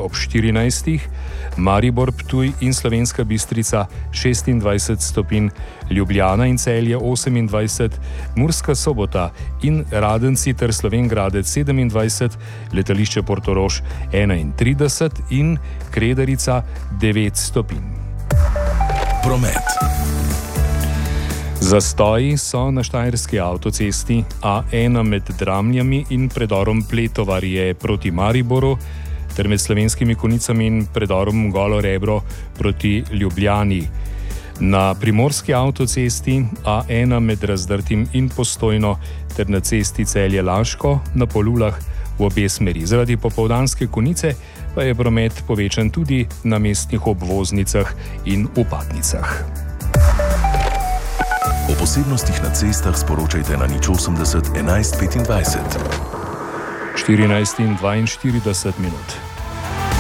ob 14. Maribor, Ptuj in Slovenska Bistrica 26 stopinj, Ljubljana in Celje 28, Murska Sobota in Radenci ter Slovenj Gradec 27, letališče Portorož 31 in Kredarica 9 stopinj. Promet. Zastoji so na štajerski avtocesti A1 med Dramljami in predorom Pletovarje proti Mariboru ter med Slovenskimi Konicami in predorom Golo Rebro proti Ljubljani. Na primorski avtocesti A1 med Razdrtim in Postojno ter na cesti Celje-Laško na Polulah v obe smeri. Zaradi popoldanske konice pa je promet povečan tudi na mestnih obvoznicah in vpadnicah. O posebnostih na cestah sporočajte na 080 11 25. 14:42.